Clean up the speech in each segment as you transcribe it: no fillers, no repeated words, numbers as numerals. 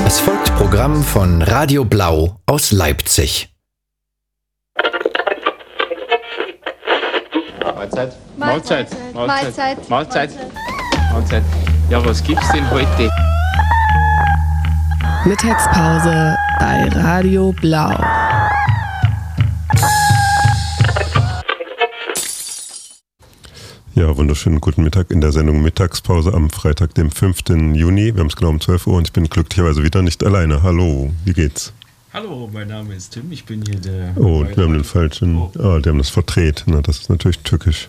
Es folgt Programm von Radio Blau aus Leipzig. Mahlzeit. Mahlzeit. Mahlzeit. Mahlzeit. Mahlzeit. Ja, was gibt's denn heute? Mittagspause bei Radio Blau. Ja, wunderschönen guten Mittag in der Sendung Mittagspause am Freitag, dem 5. Juni. Wir haben es genau um 12 Uhr und ich bin glücklicherweise wieder nicht alleine. Hallo, wie geht's? Hallo, mein Name ist Tim, ich bin hier der... Oh, wir haben den falschen... die haben das verdreht. Na, das ist natürlich tückisch.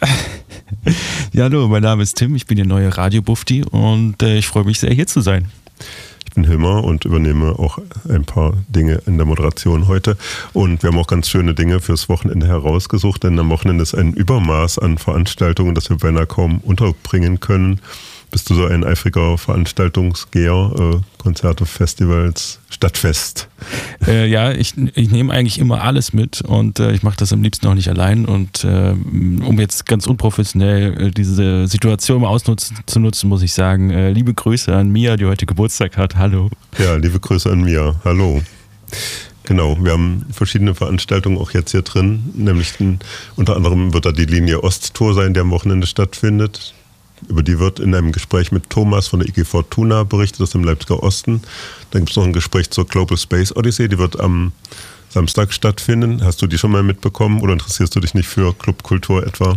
Ja, hallo, mein Name ist Tim, ich bin der neue Radio-Bufti und ich freue mich sehr, hier zu sein. Ich bin Hilmar und übernehme auch ein paar Dinge in der Moderation heute. Und wir haben auch ganz schöne Dinge fürs Wochenende herausgesucht, denn am Wochenende ist ein Übermaß an Veranstaltungen, das wir beinahe kaum unterbringen können. Bist du so ein eifriger Veranstaltungsgeher? Konzerte, Festivals, Stadtfest? Ja, ich nehme eigentlich immer alles mit und ich mache das am liebsten auch nicht allein. Und um jetzt ganz unprofessionell diese Situation mal zu nutzen, muss ich sagen, liebe Grüße an Mia, die heute Geburtstag hat. Hallo. Ja, liebe Grüße an Mia. Hallo. Genau, wir haben verschiedene Veranstaltungen auch jetzt hier drin. Nämlich unter anderem wird da die Linie Osttour sein, die am Wochenende stattfindet. Über die wird in einem Gespräch mit Thomas von der IG Fortuna berichtet, aus dem Leipziger Osten. Dann gibt es noch ein Gespräch zur Global Space Odyssey, die wird am Samstag stattfinden. Hast du die schon mal mitbekommen oder interessierst du dich nicht für Clubkultur etwa?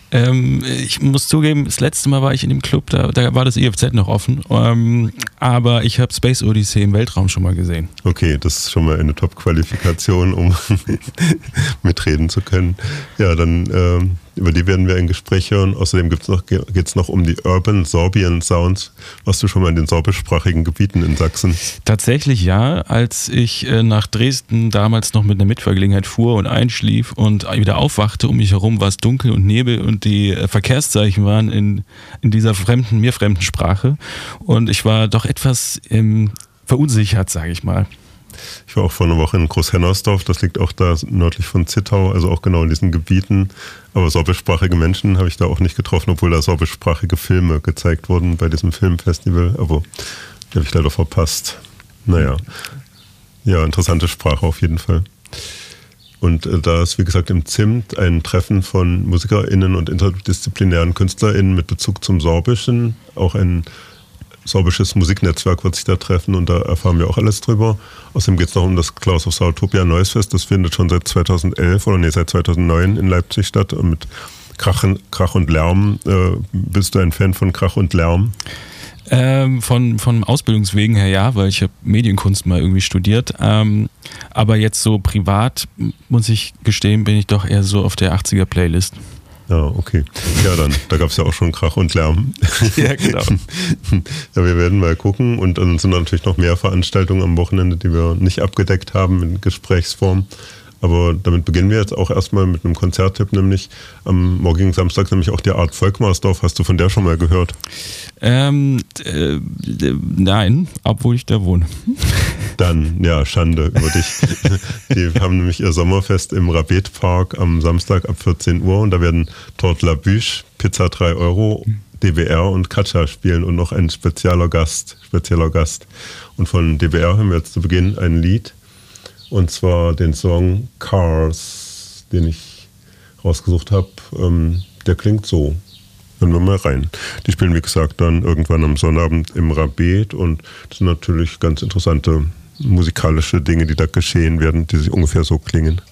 Ich muss zugeben, das letzte Mal war ich in dem Club, da war das IFZ noch offen, aber ich habe Space Odyssey im Weltraum schon mal gesehen. Okay, das ist schon mal eine Top-Qualifikation, um mitreden zu können. Ja, dann über die werden wir ein Gespräch hören. Außerdem geht es noch um die Urban Sorbian Sounds. Warst du schon mal in den sorbischsprachigen Gebieten in Sachsen? Tatsächlich ja, als ich nach Dresden damals noch mit einer Mitfahrgelegenheit fuhr und einschlief und wieder aufwachte, um mich herum war es dunkel und Nebel und die Verkehrszeichen waren in dieser mir fremden Sprache und ich war doch etwas verunsichert, sage ich mal. Ich war auch vor einer Woche in Großhennersdorf, das liegt auch da nördlich von Zittau, also auch genau in diesen Gebieten. Aber sorbischsprachige Menschen habe ich da auch nicht getroffen, obwohl da sorbischsprachige Filme gezeigt wurden bei diesem Filmfestival. Aber die habe ich leider verpasst. Naja, ja, interessante Sprache auf jeden Fall. Und da ist, wie gesagt, im Zimt ein Treffen von MusikerInnen und interdisziplinären KünstlerInnen mit Bezug zum Sorbischen. Auch ein sorbisches Musiknetzwerk wird sich da treffen und da erfahren wir auch alles drüber. Außerdem geht es noch um das Klaus of Sautopia Neues Fest. Das findet schon seit 2009 in Leipzig statt. Und mit Krach und Lärm. Bist du ein Fan von Krach und Lärm? Von Ausbildungswegen her ja, weil ich habe Medienkunst mal irgendwie studiert. Aber jetzt so privat, muss ich gestehen, bin ich doch eher so auf der 80er-Playlist. Ja, okay. Ja, dann, da gab es ja auch schon Krach und Lärm. Ja, genau. Ja, wir werden mal gucken und dann sind natürlich noch mehr Veranstaltungen am Wochenende, die wir nicht abgedeckt haben in Gesprächsform. Aber damit beginnen wir jetzt auch erstmal mit einem Konzerttipp, nämlich am morgigen Samstag, nämlich auch die Art Volkmarsdorf. Hast du von der schon mal gehört? Nein, obwohl ich da wohne. Dann, ja, Schande über dich. Die haben nämlich ihr Sommerfest im Rabetpark am Samstag ab 14 Uhr und da werden Torte la Bûche, Pizza 3 Euro, DBR und Katja spielen und noch ein spezieller Gast. Und von DBR hören wir jetzt zu Beginn ein Lied. Und zwar den Song Cars, den ich rausgesucht habe. Der klingt so. Hören wir mal rein. Die spielen, wie gesagt, dann irgendwann am Sonnabend im Rabet. Und das sind natürlich ganz interessante musikalische Dinge, die da geschehen werden, die sich ungefähr so klingen.